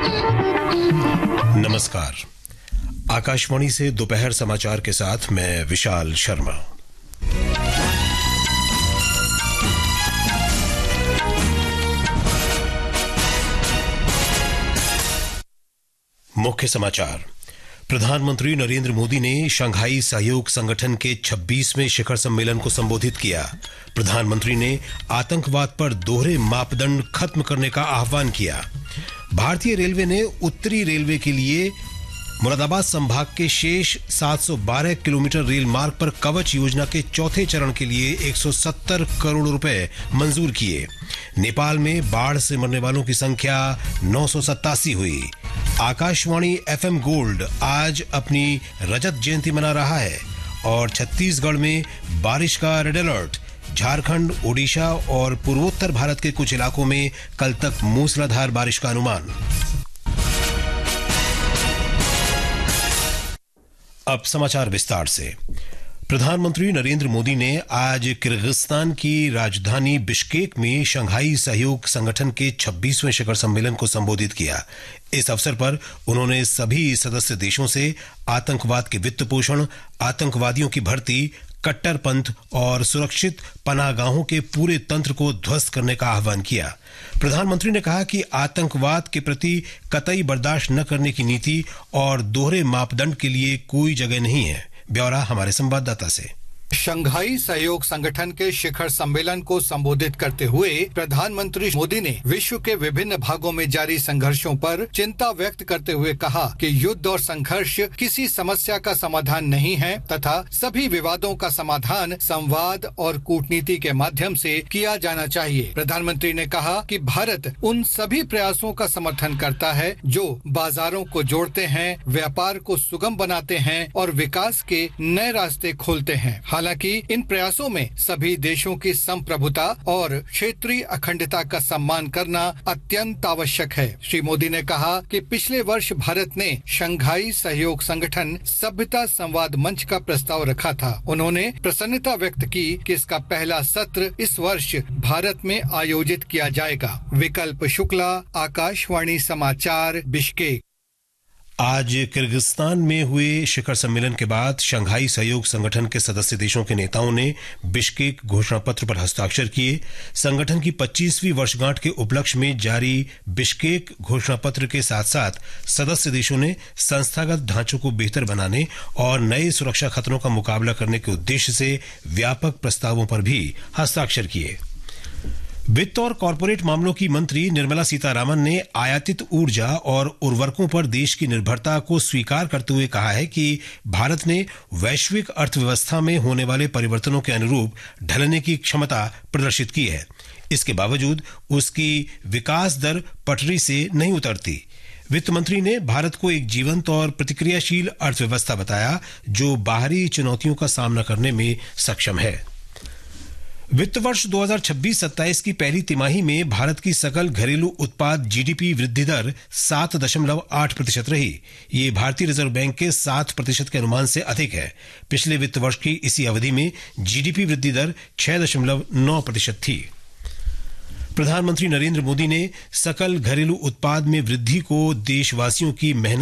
नमस्कार। आकाशवाणी से दोपहर समाचार के साथ मैं विशाल शर्मा। मुख्य समाचार। प्रधानमंत्री नरेंद्र मोदी ने शंघाई सहयोग संगठन के 26वें शिखर सम्मेलन को संबोधित किया। प्रधानमंत्री ने आतंकवाद पर दोहरे मापदंड खत्म करने का आह्वान किया। भारतीय रेलवे ने उत्तरी रेलवे के लिए मुरादाबाद संभाग के शेष 712 किलोमीटर रेल मार्ग पर कवच योजना के चौथे चरण के लिए 170 करोड़ रुपए मंजूर किए। नेपाल में बाढ़ से मरने वालों की संख्या 987 हुई। आकाशवाणी FM गोल्ड आज अपनी रजत जयंती मना रहा है और छत्तीसगढ़ में बारिश का रेड अलर्ट। झारखंड, ओडिशा और पूर्वोत्तर भारत के कुछ इलाकों में कल तक मूसलाधार बारिश का अनुमान। अब समाचार विस्तार से। प्रधानमंत्री नरेंद्र मोदी ने आज किर्गिस्तान की राजधानी बिश्केक में शंघाई सहयोग संगठन के 26वें शिखर सम्मेलन को संबोधित किया। इस अवसर पर उन्होंने सभी सदस्य देशों से आतंकवाद के वित्त पोषण, आतंकवादियों की भर्ती, कट्टरपंथ और सुरक्षित पनाहगाहों के पूरे तंत्र को ध्वस्त करने का आह्वान किया। प्रधानमंत्री ने कहा कि आतंकवाद के प्रति कतई बर्दाश्त न करने की नीति और दोहरे मापदंड के लिए कोई जगह नहीं है। ब्यौरा हमारे संवाददाता से। शंघाई सहयोग संगठन के शिखर सम्मेलन को संबोधित करते हुए प्रधानमंत्री मोदी ने विश्व के विभिन्न भागों में जारी संघर्षों पर चिंता व्यक्त करते हुए कहा कि युद्ध और संघर्ष किसी समस्या का समाधान नहीं है तथा सभी विवादों का समाधान संवाद और कूटनीति के माध्यम से किया जाना चाहिए। प्रधानमंत्री ने कहा कि भारत उन सभी प्रयासों का समर्थन करता है जो बाजारों को जोड़ते हैं, व्यापार को सुगम बनाते हैं और विकास के नए रास्ते खोलते हैं। हालांकि इन प्रयासों में सभी देशों की संप्रभुता और क्षेत्रीय अखंडता का सम्मान करना अत्यंत आवश्यक है। श्री मोदी ने कहा कि पिछले वर्ष भारत ने शंघाई सहयोग संगठन सभ्यता संवाद मंच का प्रस्ताव रखा था। उन्होंने प्रसन्नता व्यक्त की कि इसका पहला सत्र इस वर्ष भारत में आयोजित किया जाएगा। विकल्प शुक्ला, आकाशवाणी समाचार, बिश्केक। आज किर्गिस्तान में हुए शिखर सम्मेलन के बाद शंघाई सहयोग संगठन के सदस्य देशों के नेताओं ने बिश्केक घोषणा पत्र पर हस्ताक्षर किए। संगठन की 25वीं वर्षगांठ के उपलक्ष्य में जारी बिश्केक घोषणा पत्र के साथ साथ सदस्य देशों ने संस्थागत ढांचों को बेहतर बनाने और नए सुरक्षा खतरों का मुकाबला करने के उद्देश्य से व्यापक प्रस्तावों पर भी हस्ताक्षर किए। वित्त और कॉरपोरेट मामलों की मंत्री निर्मला सीतारामन ने आयातित ऊर्जा और उर्वरकों पर देश की निर्भरता को स्वीकार करते हुए कहा है कि भारत ने वैश्विक अर्थव्यवस्था में होने वाले परिवर्तनों के अनुरूप ढलने की क्षमता प्रदर्शित की है। इसके बावजूद उसकी विकास दर पटरी से नहीं उतरती। वित्त मंत्री ने भारत को एक जीवंत और प्रतिक्रियाशील अर्थव्यवस्था बताया जो बाहरी चुनौतियों का सामना करने में सक्षम है। वित्त वर्ष 2026-27 की पहली तिमाही में भारत की सकल घरेलू उत्पाद GDP वृद्धि दर 7.8% रही। ये भारतीय रिजर्व बैंक के 7% के अनुमान से अधिक है। पिछले वित्त वर्ष की इसी अवधि में GDP वृद्धि दर 6.9% थी। प्रधानमंत्री नरेंद्र मोदी ने सकल घरेलू उत्पाद में वृद्धि को देशवासियों की मेहनत